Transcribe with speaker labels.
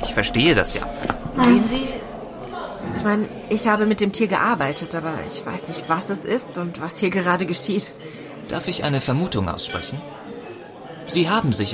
Speaker 1: Ich verstehe das ja.
Speaker 2: Sehen Sie, ich meine, ich habe mit dem Tier gearbeitet, aber ich weiß nicht, was es ist und was hier gerade geschieht.
Speaker 1: Darf ich eine Vermutung aussprechen? Sie haben sich